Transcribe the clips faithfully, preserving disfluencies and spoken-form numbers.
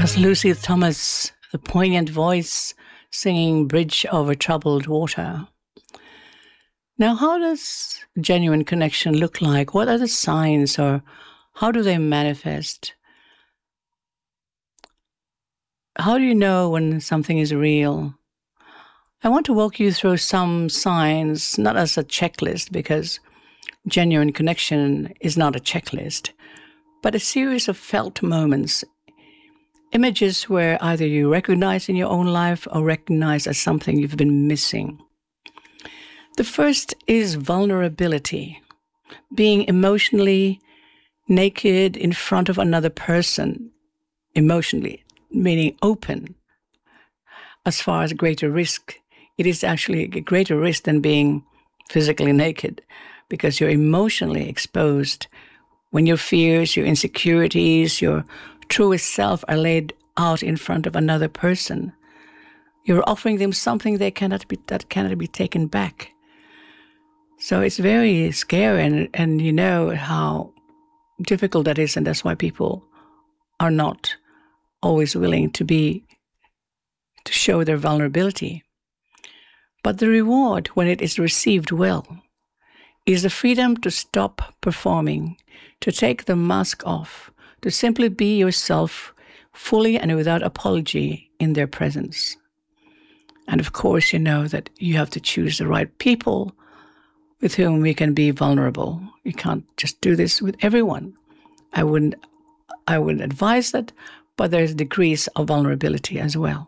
was Lucy Thomas, the poignant voice singing Bridge Over Troubled Water. Now, how does genuine connection look like? What are the signs, or how do they manifest? How do you know when something is real? I want to walk you through some signs, not as a checklist, because genuine connection is not a checklist, but a series of felt moments, images where either you recognize in your own life or recognize as something you've been missing. The first is vulnerability, being emotionally naked in front of another person, emotionally, meaning open. As far as greater risk, it is actually a greater risk than being physically naked, because you're emotionally exposed when your fears, your insecurities, your truest self are laid out in front of another person. You're offering them something they cannot be, that cannot be taken back. So it's very scary, and, and you know how difficult that is, and that's why people are not always willing to be, to show their vulnerability. But the reward, when it is received well, is the freedom to stop performing, to take the mask off, to simply be yourself fully and without apology in their presence. And of course, you know that you have to choose the right people with whom we can be vulnerable. You can't just do this with everyone. I wouldn't, I wouldn't advise that, but there's degrees of vulnerability as well.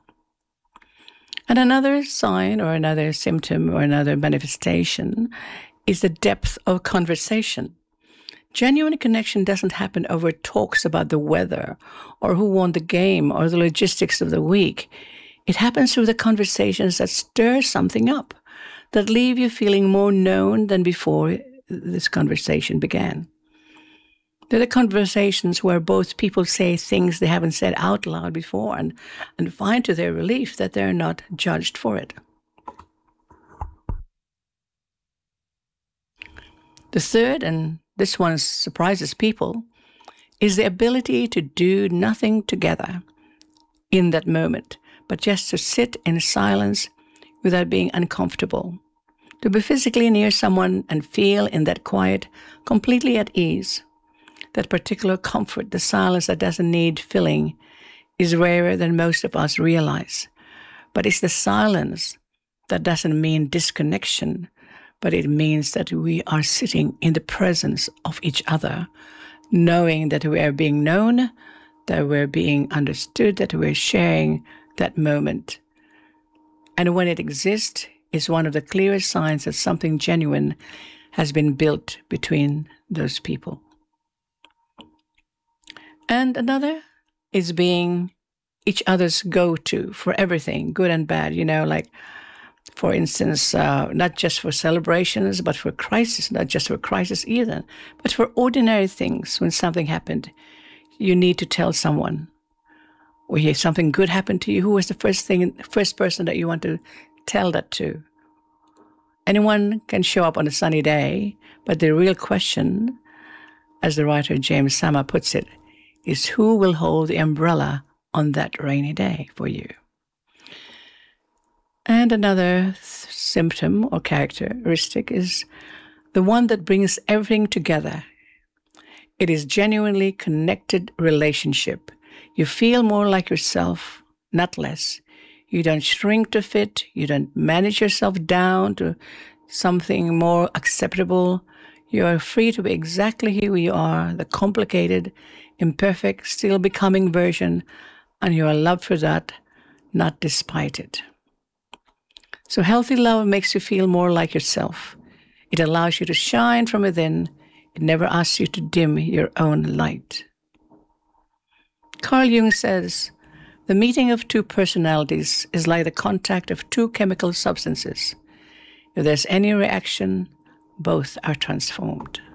And another sign or another symptom or another manifestation is the depth of conversation. Genuine connection doesn't happen over talks about the weather or who won the game or the logistics of the week. It happens through the conversations that stir something up, that leave you feeling more known than before this conversation began. They're the conversations where both people say things they haven't said out loud before and, and find to their relief that they're not judged for it. The third, and this one surprises people, is the ability to do nothing together in that moment, but just to sit in silence without being uncomfortable, to be physically near someone and feel in that quiet, completely at ease. That particular comfort, the silence that doesn't need filling, is rarer than most of us realize. But it's the silence that doesn't mean disconnection, but it means that we are sitting in the presence of each other, knowing that we are being known, that we're being understood, that we're sharing that moment. And when it exists, it's one of the clearest signs that something genuine has been built between those people. And another is being each other's go-to for everything, good and bad, you know, like, for instance, uh, not just for celebrations, but for crisis, not just for crisis either, but for ordinary things. When something happened, you need to tell someone. Or if something good happened to you, who was the first thing, first person that you want to tell that to? Anyone can show up on a sunny day, but the real question, as the writer James Sama puts it, is who will hold the umbrella on that rainy day for you? And another symptom or characteristic is the one that brings everything together. It is genuinely connected relationship. You feel more like yourself, not less. You don't shrink to fit. You don't manage yourself down to something more acceptable. You are free to be exactly who you are, the complicated, imperfect, still becoming version, and you are loved for that, not despite it. So healthy love makes you feel more like yourself. It allows you to shine from within. It never asks you to dim your own light. Carl Jung says, the meeting of two personalities is like the contact of two chemical substances. If there's any reaction, both are transformed.